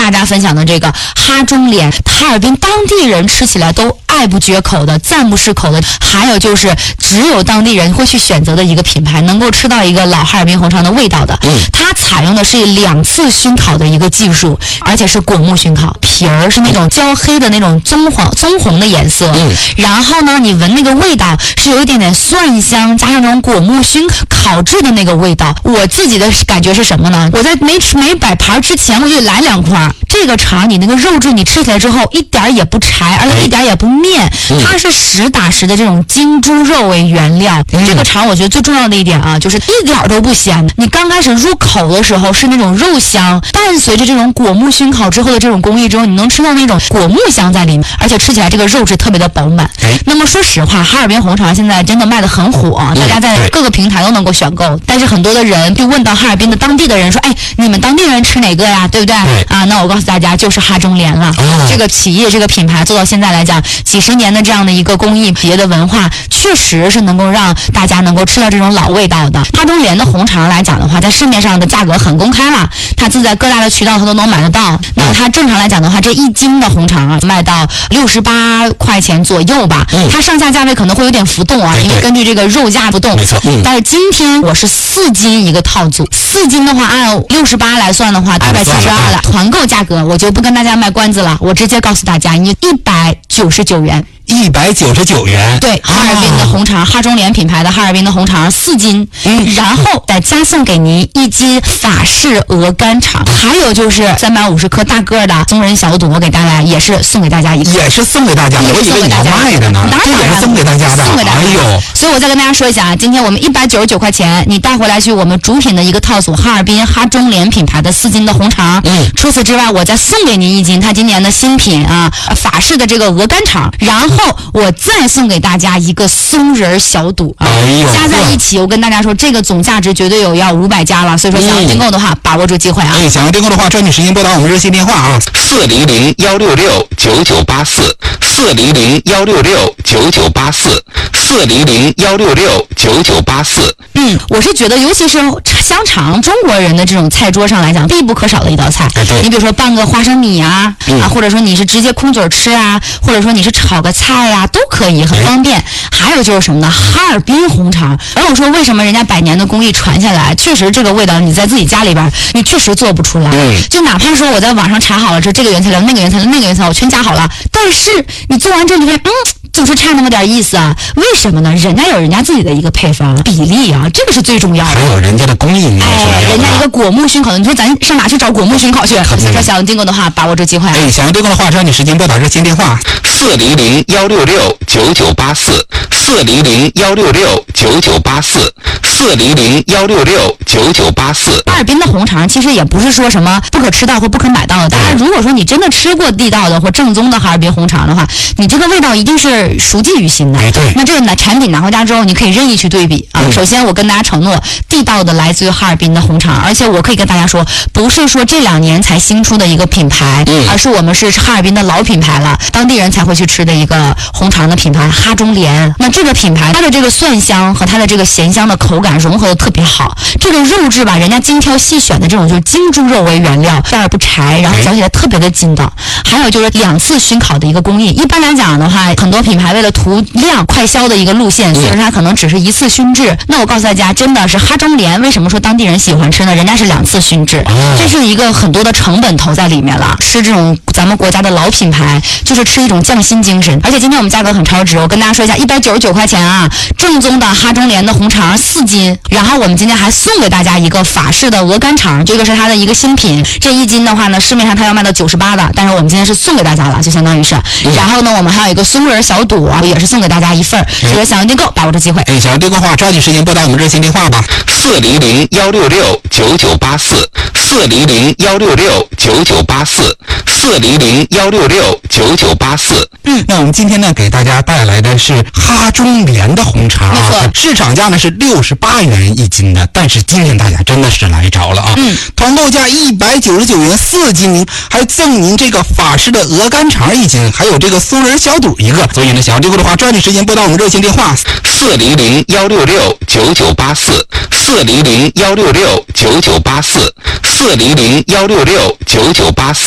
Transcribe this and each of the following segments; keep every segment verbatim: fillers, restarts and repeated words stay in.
大家分享的这个哈中莲，哈尔滨当地人吃起来都爱不绝口的，赞不释口的。还有就是只有当地人会去选择的一个品牌，能够吃到一个老哈尔滨红肠的味道的。嗯，它采用的是两次熏烤的一个技术，而且是果木熏烤，皮儿是那种焦黑的那种棕黄棕红的颜色。嗯，然后呢，你闻那个味道是有一点点蒜香，加上这种果木熏烤制的那个味道。我自己的感觉是什么呢？我在没吃没摆盘之前，我就来两块。这个肠你那个肉质你吃起来之后一点也不柴，而且一点也不面，它是实打实的这种精猪肉为原料。这个肠我觉得最重要的一点啊，就是一点都不咸。你刚开始入口的时候是那种肉香，伴随着这种果木熏烤之后的这种工艺之后，你能吃到那种果木香在里面，而且吃起来这个肉质特别的饱满。那么说实话，哈尔滨红肠现在真的卖得很火，大家在各个平台都能够选购。但是很多的人就问到哈尔滨的当地的人说，哎，你们当地人吃哪个呀？对不对？啊，那我告诉大家，就是哈中莲了。哦、这个企业这个品牌做到现在来讲，几十年的这样的一个工艺企业的文化，确实是能够让大家能够吃到这种老味道的。哈中莲的红肠来讲的话，在市面上的价格很公开了，它自在各大的渠道它都能买得到。那么它正常来讲的话，这一斤的红肠啊，卖到六十八块钱左右吧。嗯、它上下价位可能会有点浮动啊，因为根据这个肉价不动。没错。嗯、但是今天我是四斤一个套组，四斤的话按六十八来算的话，二百七十二了。团购价格我就不跟大家卖关子了，我直接告诉大家，你一百九十九元。 一百九十九元， 对，哈尔滨的红肠，哈中莲品牌的哈尔滨的红肠四斤，嗯，然后再加送给您一斤法式鹅肝肠，还有就是三百五十克大个的松仁小肚，我给大家也是送给大家一个， 也是送给大家，我以为你要卖的呢， 当然也是送给大家的， 送给大家。 哎呦， 所以我再跟大家说一下啊，今天我们一百九十九块钱，你带回来去我们主品的一个套组，哈尔滨哈中莲品牌的四斤的红肠，嗯，除此之外，我再送给您一斤它今年的新品啊，法式的这个鹅肝肠，然后我再再送给大家一个松仁小肚啊，哎、加在一起，我跟大家说，这个总价值绝对有要五百加了。所以说，想要订购的话，嗯、把握住机会啊！ 哎，想要订购的话，抓紧时间拨打我们热线电话啊，四零零幺六六九九八四，四零零幺六六九九八四，四零零幺六六九九八四。 嗯，我是觉得，尤其是香肠，中国人的这种菜桌上来讲，必不可少的一道菜。哎、你比如说拌个花生米啊，嗯、啊，或者说你是直接空嘴吃啊，或者说你是炒个菜呀、啊，都可以。很方便。还有就是什么呢？哈尔滨红肠。而我说为什么人家百年的工艺传下来，确实这个味道你在自己家里边你确实做不出来。嗯、就哪怕说我在网上查好了这这个原材料、那个原材料、那个原材料我全加好了，但是你做完这里面，嗯。就是差那么点意思啊？为什么呢？人家有人家自己的一个配方比例啊，这个是最重要的。 还有人家的工艺， 哎，人家一个果木熏烤的，你说咱上哪去找果木熏烤去？所以说想要订购的话，把握住机会。 哎，想要订购的话，抓紧时间拨打热线电话四零零幺六六九九八四，四零零幺六六九九八四，四零零幺六六九九八四。 哈尔滨的红肠其实也不是说什么不可吃到或不可买到的。大家如果说你真的吃过地道的或正宗的哈尔滨红肠的话，你这个味道一定是熟记于心的。哎，对。那这个呢，产品拿回家之后，你可以任意去对比啊。嗯、首先，我跟大家承诺，地道的来自于哈尔滨的红肠，而且我可以跟大家说，不是说这两年才新出的一个品牌，嗯、而是我们是哈尔滨的老品牌了，当地人才会去吃的一个红肠的品牌哈中莲。那这个品牌，它的这个蒜香和它的这个咸香的口感融合的特别好，这个肉质吧，人家精挑细选的这种就是精猪肉为原料，但是不柴，然后嚼起来特别的筋道。还有就是两次熏烤的一个工艺，一般来讲的话，很多品牌为了图量快销的一个路线，所以说它可能只是一次熏制。那我告诉大家，真的是哈中莲，为什么说当地人喜欢吃呢？人家是两次熏制，这是一个很多的成本投在里面了。吃这种咱们国家的老品牌，就是吃一种匠心精神。而且今天我们价格很超值，我跟大家说一下，一百九十九块钱啊，正宗的哈中莲的红肠四斤，然后我们今天还送给大家一个法式的鹅肝肠，这个是它的一个新品。这一斤的话呢，市面上它要卖到九十八的，但是我们今天是送给大家了，就相当于是。然后呢，我们还有一个松仁小肚，也是送给大家一份。所以说想要订购，把握住机会。 哎，想要订购的话，抓紧时间拨打我们热线电话吧，四零零幺六六九九八四，四零零幺六六九九八四，四零零幺六六九九八四。嗯，那我们今天呢，给大家带来的是哈中莲的红肠啊，市场价呢是六十八元一斤的，但是今天大家真的是来着了啊！嗯，团购价一百九十九元四斤，还赠您这个法式的鹅肝肠一斤，还有这个松仁小肚一个。所以呢，想要订购的话，抓紧时间拨打我们热线电话四零零幺六六九九八四，四零零幺六六九九八四，四零零幺六六九九八四。 所以说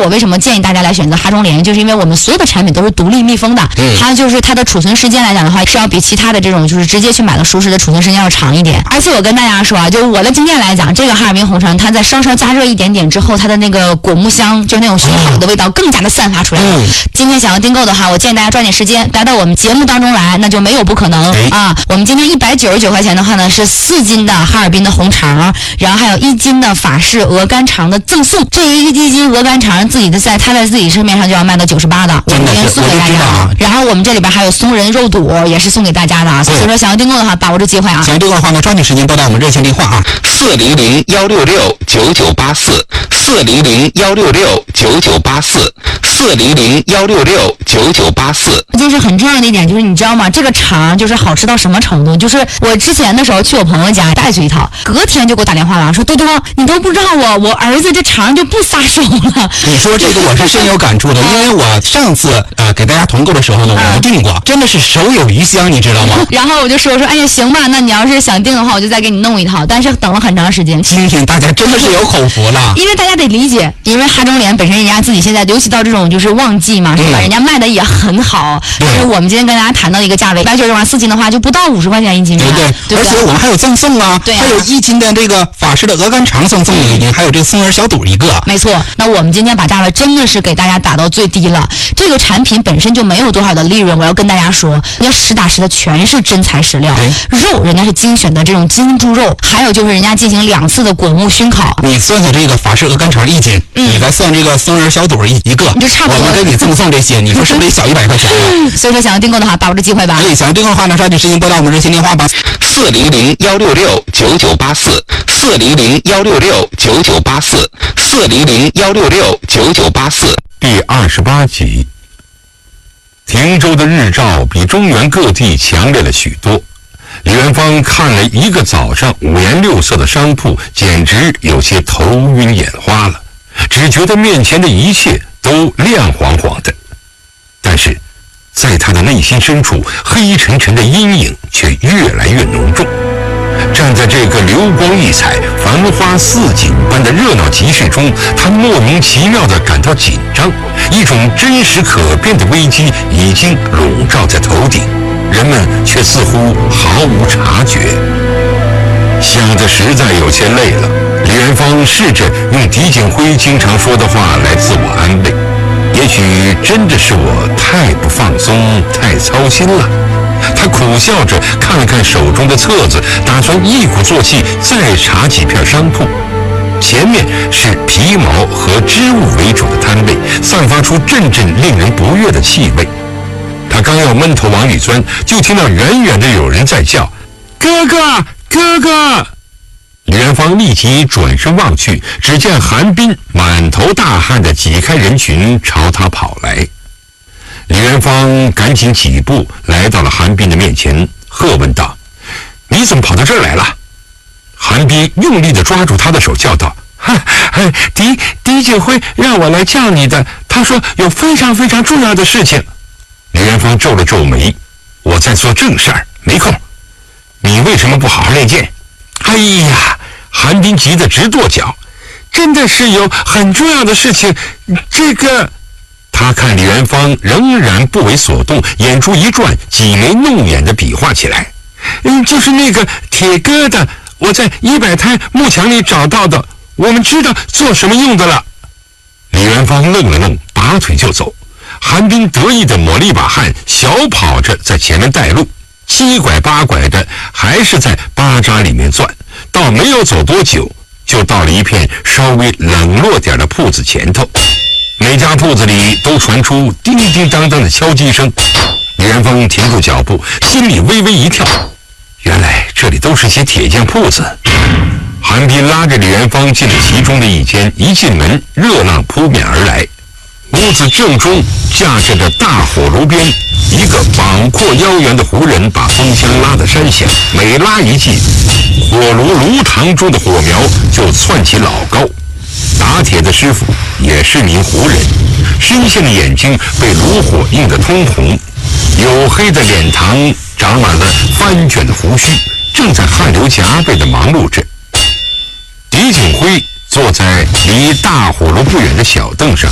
我为什么建议大家来选择哈中联，就是因为我们所有的产品都是独立密封的， 嗯， 还有就是它的储存时间来讲的话，是要比其他的这种就是直接去买的熟食的储存时间要长一点。而且我跟大家说啊，就是我的经验来讲，这个哈尔滨红肠它在稍稍加热一点点之后，它的那个果木香，就是那种熏烤的味道更加的散发出来了。嗯，今天想要订购的话，我建议大家抓紧时间来到我们节目当中来，那就没有不可能、哎、啊。我们今天一百九十九块钱的话呢，是四斤的哈尔滨的红肠，然后还有一斤的法式鹅肝肠的赠送。这一一斤鹅肝肠自己的在它在自己市面上就要卖到九十八的，我们今天送给大家。啊、然后我们这里边还有松仁肉肚，也是送给大家的啊。所以说想要订购的话，把握住机会啊！ 想要订购的话呢，抓紧时间拨打我们热线电话啊，四零零幺六六九九八四，四零零幺六六九九八四，四零零幺六六九九八四。 就是很重要的一点，就是你知道吗？这个肠就是好吃到什么程度？就是我之前的时候去我朋友家带去一套，隔天就给我打电话了，说多多，你都不知道我我儿子这肠就不撒手了。 你说这个我是深有感触的，因为我上次呃给大家团购的时候呢，我们订过，真的是手有余香，你知道吗？ 然后我就说说，哎呀，行吧，那你要是想订的话，我就再给你弄一套。但是等了很长时间， 今天大家真的是有口福了， 因为大家得理解，因为哈中联本身人家自己现在，尤其到这种就是旺季嘛，是吧？嗯、人家卖的也很好。所以我们今天跟大家谈到一个价位，一百九十万四斤的话，就不到五十块钱一斤， 对对对。而且我们还有赠送啊，对啊，还有一斤的这个法式的鹅肝肠赠送一斤，还有这个松仁小肚一个。 没错，那我们今天把价位真的是给大家打到最低了。这个产品本身就没有多少的利润，我要跟大家说，人家实打实的全是真材实料，肉人家是精选的这种精猪肉，还有就是人家进行两次的果木熏烤。 你算算这个法式鹅肝肠一斤，嗯、你再算这个松仁小肚一一个， 你就差不多。 我们给你赠送这些，你说是不是小一百块钱、啊？ 所以说想要订购的话，把握住机会吧。 哎，想要订购的话呢，抓紧时间拨打我们热线电话吧，四零零幺六六九九八四，四零零幺六六九九八四，四零零幺六六九九八四。 第二十八集。亭州的日照比中原各地强烈了许多，李元芳看了一个早上五颜六色的商铺，简直有些头晕眼花了，只觉得面前的一切都亮晃晃的。但是在他的内心深处，黑沉沉的阴影却越来越浓重。站在这个流光溢彩、繁花似锦般的热闹集市中，他莫名其妙地感到紧张，一种真实可变的危机已经笼罩在头顶，人们却似乎毫无察觉。想得实在有些累了，李元芳试着用狄景辉经常说的话来自我安慰，也许真的是我太不放松，太操心了。他苦笑着看了看手中的册子，打算一鼓作气再查几片商铺。前面是皮毛和织物为主的摊位，散发出阵阵令人不悦的气味。他刚要闷头往里钻，就听到远远的有人在叫：“哥哥，哥哥！”李元芳立即转身望去，只见韩冰满头大汗地挤开人群朝他跑来。李元芳赶紧几步来到了韩冰的面前，喝问道：“你怎么跑到这儿来了？”韩冰用力地抓住他的手，叫道：“狄狄景辉让我来叫你的，他说有非常非常重要的事情。”李元芳皱了皱眉：“我在做正事儿，没空。你为什么不好好练剑？”哎呀，韩冰急得直跺脚：“真的是有很重要的事情，这个……”他看李元芳仍然不为所动，眼珠一转，挤眉弄眼地比划起来：“嗯，就是那个铁疙瘩，我在一百滩木墙里找到的，我们知道做什么用的了。”李元芳愣了愣，拔腿就走。韩冰得意地抹了一把汗，小跑着在前面带路，七拐八拐的还是在巴扎里面钻，到没有走多久，就到了一片稍微冷落点的铺子前头。每家铺子里都传出叮叮当当的敲击声。李元芳停住脚步，心里微微一跳，原来这里都是些铁匠铺子。韩冰拉着李元芳进了其中的一间，一进门热浪扑面而来。屋子正中架着的大火炉边，一个膀阔腰圆的胡人把风箱拉到山下，每拉一记，火炉炉膛中的火苗就窜起老高。打铁的师傅也是名胡人，深陷的眼睛被炉火映得通红，黝黑的脸膛长满了翻卷的胡须，正在汗流浃背地忙碌着。狄景辉坐在离大火炉不远的小凳上，